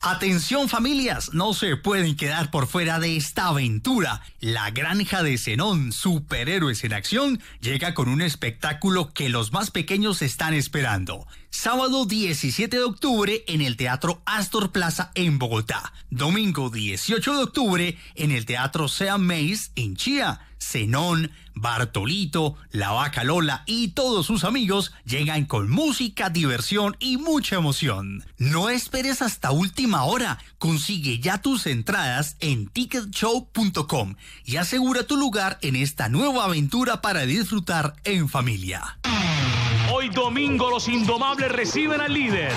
Atención familias, no se pueden quedar por fuera de esta aventura. La Granja de Zenón, superhéroes en acción, llega con un espectáculo que los más pequeños están esperando. Sábado 17 de octubre en el Teatro Astor Plaza en Bogotá. Domingo 18 de octubre en el Teatro Sea Mays en Chía. Zenón, Bartolito, La Vaca Lola y todos sus amigos llegan con música, diversión y mucha emoción. No esperes hasta última hora. Consigue ya tus entradas en ticketshow.com y asegura tu lugar en esta nueva aventura para disfrutar en familia. Hoy domingo los Indomables reciben al líder.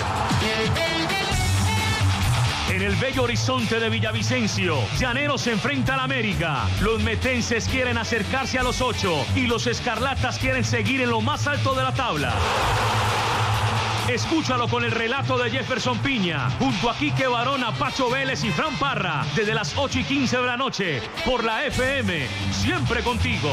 En el bello horizonte de Villavicencio, Llaneros se enfrenta al América. Los metenses quieren acercarse a los 8 y los escarlatas quieren seguir en lo más alto de la tabla. Escúchalo con el relato de Jefferson Piña, junto a Quique Barona, Pacho Vélez y Fran Parra, desde las 8:15 de la noche, por la FM, siempre contigo.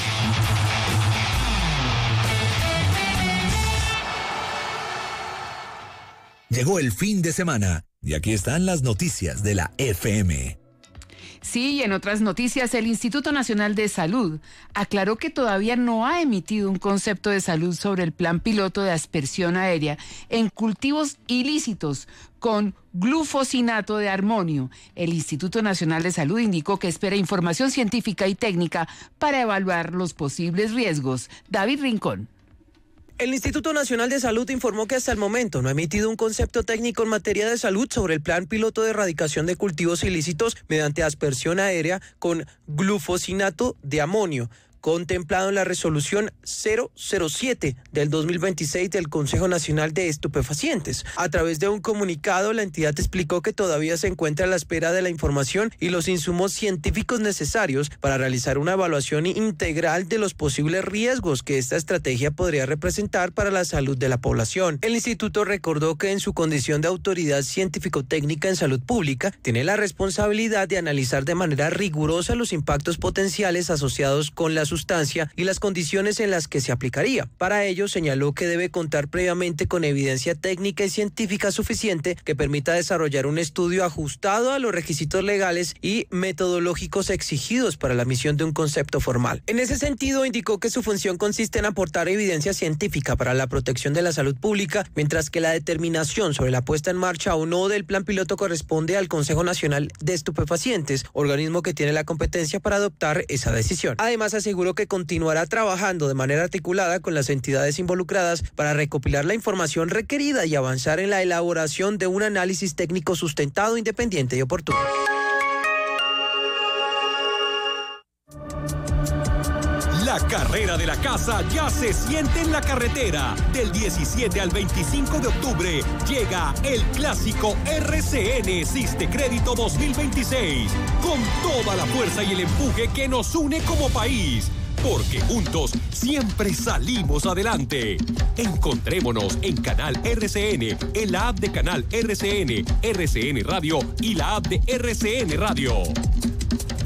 Llegó el fin de semana y aquí están las noticias de la FM. Sí, y en otras noticias, el Instituto Nacional de Salud aclaró que todavía no ha emitido un concepto de salud sobre el plan piloto de aspersión aérea en cultivos ilícitos con glufosinato de amonio. El Instituto Nacional de Salud indicó que espera información científica y técnica para evaluar los posibles riesgos. David Rincón. El Instituto Nacional de Salud informó que hasta el momento no ha emitido un concepto técnico en materia de salud sobre el plan piloto de erradicación de cultivos ilícitos mediante aspersión aérea con glufosinato de amonio, contemplado en la resolución 007 del 2026 del Consejo Nacional de Estupefacientes. A través de un comunicado, la entidad explicó que todavía se encuentra a la espera de la información y los insumos científicos necesarios para realizar una evaluación integral de los posibles riesgos que esta estrategia podría representar para la salud de la población. El instituto recordó que en su condición de autoridad científico-técnica en salud pública, tiene la responsabilidad de analizar de manera rigurosa los impactos potenciales asociados con la sustancia y las condiciones en las que se aplicaría. Para ello, señaló que debe contar previamente con evidencia técnica y científica suficiente que permita desarrollar un estudio ajustado a los requisitos legales y metodológicos exigidos para la emisión de un concepto formal. En ese sentido, indicó que su función consiste en aportar evidencia científica para la protección de la salud pública, mientras que la determinación sobre la puesta en marcha o no del plan piloto corresponde al Consejo Nacional de Estupefacientes, organismo que tiene la competencia para adoptar esa decisión. Además, aseguró que continuará trabajando de manera articulada con las entidades involucradas para recopilar la información requerida y avanzar en la elaboración de un análisis técnico sustentado, independiente y oportuno. La carrera de la casa ya se siente en la carretera. Del 17 al 25 de octubre llega el clásico RCN Siste Crédito 2026, con toda la fuerza y el empuje que nos une como país. Porque juntos siempre salimos adelante. Encontrémonos en Canal RCN, en la app de Canal RCN, RCN Radio y la app de RCN Radio.